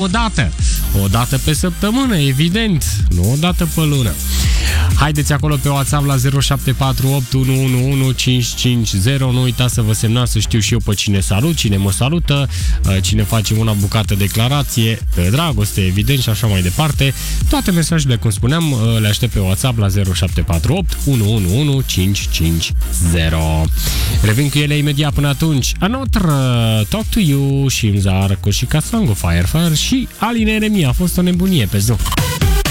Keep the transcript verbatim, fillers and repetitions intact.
o dată. O dată pe săptămână, evident, nu o dată pe lună. Haideți acolo pe WhatsApp la zero șapte patru opt unu unu unu cinci cinci zero. Nu uitați să vă semnați, să știu și eu pe cine salut, cine mă salută, cine face una bucată declarație de dragoste, evident, și așa mai departe. Toate mesajele, cum spuneam, le aștept pe WhatsApp la zero șapte patru opt unu unu unu cinci cinci zero. Revin cu ele imediat. Până atunci, Another, Talk to You și Mzar cu și Casango, Fire Fire și Alin Eremia. A fost o nebunie pe Zoom.